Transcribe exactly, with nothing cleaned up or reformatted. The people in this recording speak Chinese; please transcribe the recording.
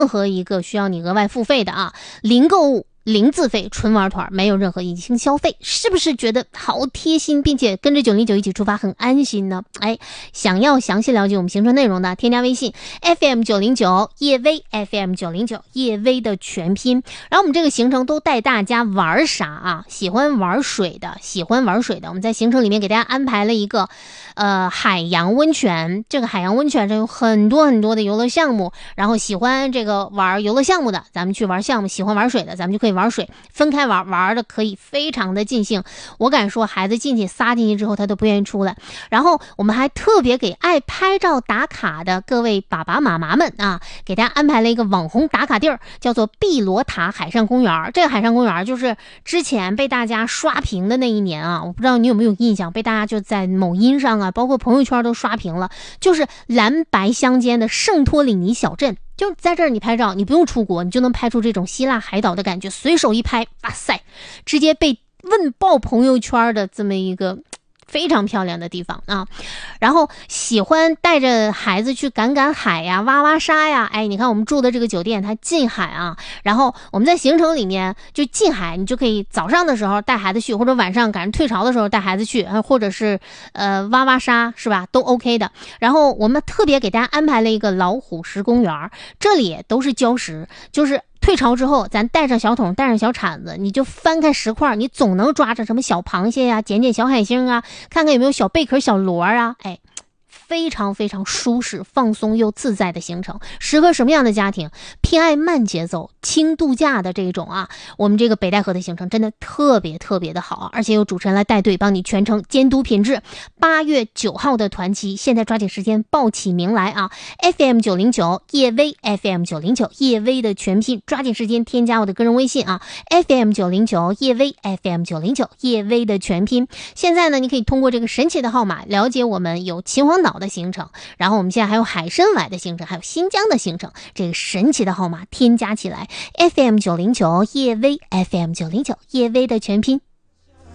任何一个需要你额外付费的啊，零购物。零自费，纯玩团，没有任何隐形消费，是不是觉得好贴心，并且跟着九零九一起出发很安心呢？哎，想要详细了解我们行程内容的，添加微信 F M 九零九 叶薇 F M 九零九 叶薇的全拼。然后我们这个行程都带大家玩啥啊？喜欢玩水的，喜欢玩水的，我们在行程里面给大家安排了一个呃海洋温泉。这个海洋温泉上有很多很多的游乐项目，然后喜欢这个玩游乐项目的，咱们去玩项目；喜欢玩水的，咱们就可以玩水，分开玩，玩的可以非常的尽兴。我敢说孩子进去撒进去之后他都不愿意出来。然后我们还特别给爱拍照打卡的各位爸爸妈妈们啊，给大家安排了一个网红打卡地儿，叫做碧罗塔海上公园。这个海上公园就是之前被大家刷屏的那一年啊，我不知道你有没有印象，被大家就在某音上啊包括朋友圈都刷屏了，就是蓝白相间的圣托里尼小镇。就在这儿你拍照，你不用出国，你就能拍出这种希腊海岛的感觉，随手一拍，哇塞，直接被问爆朋友圈的这么一个非常漂亮的地方啊。然后喜欢带着孩子去赶赶海呀，挖挖沙呀，哎，你看我们住的这个酒店它近海啊，然后我们在行程里面就近海，你就可以早上的时候带孩子去，或者晚上赶上退潮的时候带孩子去，或者是呃挖挖沙，是吧，都 OK 的。然后我们特别给大家安排了一个老虎石公园，这里都是礁石，就是退潮之后咱带上小桶带上小铲子，你就翻开石块，你总能抓着什么小螃蟹呀，捡捡小海星啊，看看有没有小贝壳小螺啊，哎，非常非常舒适放松又自在的行程，适合什么样的家庭？偏爱慢节奏轻度假的这种啊，我们这个北戴河的行程真的特别特别的好，而且有主持人来带队帮你全程监督品质。八月九号的团期，现在抓紧时间报起名来啊 ！F M 九零九 叶薇 F M 九零九 叶薇的全拼，抓紧时间添加我的个人微信啊 ！F M 九零九 叶薇 F M 九零九 叶薇的全拼。现在呢，你可以通过这个神奇的号码了解我们有秦皇岛的行程，然后我们现在还有海参崴的行程，还有新疆的行程，这个神奇的号码添加起来 F M 九零九 叶薇 F M 九零九 叶薇的全拼。